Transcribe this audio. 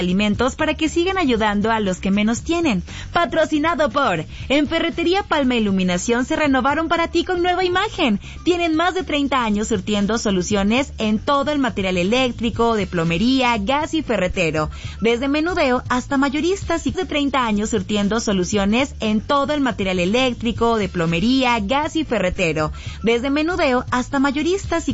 alimentos para que sigan ayudando a los que menos tienen. Patrocinado por En Ferretería Palma Iluminación se renovaron para ti con nueva imagen. Tienen más de 30 años surtiendo soluciones en todo el material eléctrico, de plomería, gas y ferretero. Desde menudeo hasta mayoristas y de 30 años surtiendo soluciones en todo el material eléctrico, de plomería, gas y ferretero. Desde menudeo hasta mayoristas y